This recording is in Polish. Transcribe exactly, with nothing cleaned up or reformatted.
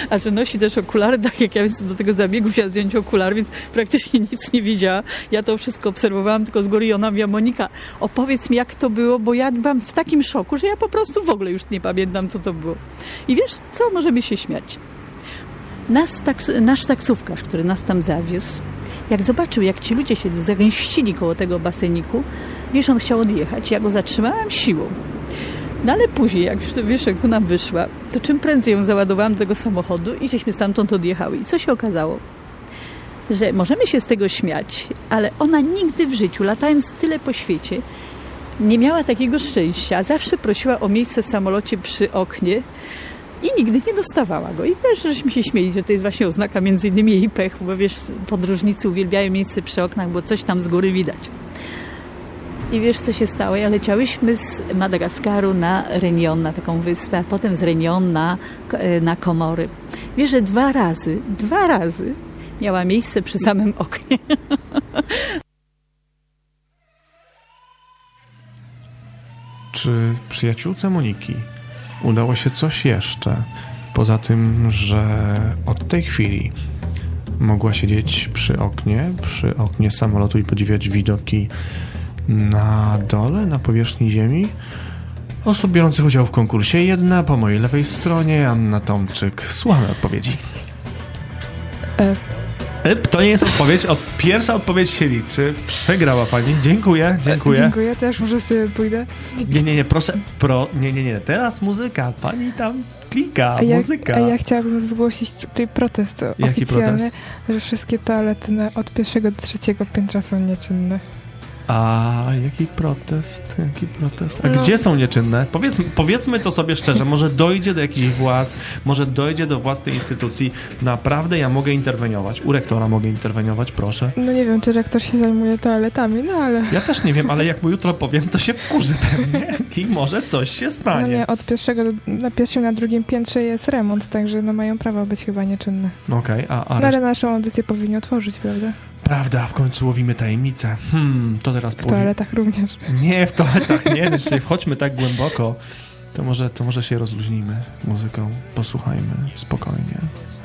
A że nosi też okulary, tak jak ja więc do tego zabiegu musiała zdjąć okulary, więc praktycznie nic nie widziała. Ja to wszystko obserwowałam tylko z góry i ona mówiła, Monika, opowiedz mi jak to było, bo ja byłam w takim szoku, że ja po prostu w ogóle już nie pamiętam co to było. I wiesz co, możemy się śmiać. Nas, taks, nasz taksówkarz, który nas tam zawiózł, jak zobaczył, jak ci ludzie się zagęścili koło tego baseniku, wiesz, on chciał odjechać. Ja go zatrzymałam siłą. No ale później, jak już wiesz, jak ona wyszła, to czym prędzej ją załadowałam do tego samochodu i żeśmy stamtąd odjechały. I co się okazało? Że możemy się z tego śmiać, ale ona nigdy w życiu, latając tyle po świecie, nie miała takiego szczęścia. Zawsze prosiła o miejsce w samolocie przy oknie i nigdy nie dostawała go. I też żeśmy się śmieli, że to jest właśnie oznaka między innymi jej pechu, bo wiesz, podróżnicy uwielbiają miejsce przy oknach, bo coś tam z góry widać. I wiesz, co się stało? Ja leciałyśmy z Madagaskaru na Réunion, na taką wyspę, a potem z Réunion na, na Komory. Wiesz, że dwa razy, dwa razy miała miejsce przy samym oknie. Czy przyjaciółce Moniki udało się coś jeszcze, poza tym, że od tej chwili mogła siedzieć przy oknie, przy oknie samolotu i podziwiać widoki na dole, na powierzchni ziemi? Osób biorących udział w konkursie. Jedna po mojej lewej stronie, Anna Tomczyk. Słuchamy odpowiedzi. E. To nie jest odpowiedź. Od, pierwsza odpowiedź się liczy. Przegrała pani. Dziękuję, dziękuję. Dziękuję, też może sobie pójdę. Nie, nie, nie, proszę. Pro, nie, nie, nie. Teraz muzyka. Pani tam klika. A ja, muzyka. A ja chciałabym zgłosić tutaj protest Jaki oficjalny, protest? że wszystkie toalety na, od pierwszego do trzeciego piętra są nieczynne. A jaki protest? Jaki protest? A no. Gdzie są nieczynne? Powiedz, powiedzmy to sobie szczerze. Może dojdzie do jakichś władz, może dojdzie do władz tej instytucji. Naprawdę ja mogę interweniować. U rektora mogę interweniować, proszę. No nie wiem, czy rektor się zajmuje toaletami, no ale... Ja też nie wiem, ale jak mu jutro powiem, to się wkurzy pewnie i może coś się stanie. No nie, od pierwszego do, na pierwszym, na drugim piętrze jest remont, także no mają prawo być chyba nieczynne. Okej, okay, a, a no ale reszt... naszą audycję powinni otworzyć, prawda? Prawda, w końcu łowimy tajemnicę. Hmm, to teraz... W powie... toaletach również. Nie, w toaletach nie, dzisiaj wchodźmy tak głęboko. To może, to może się rozluźnijmy muzyką, posłuchajmy spokojnie.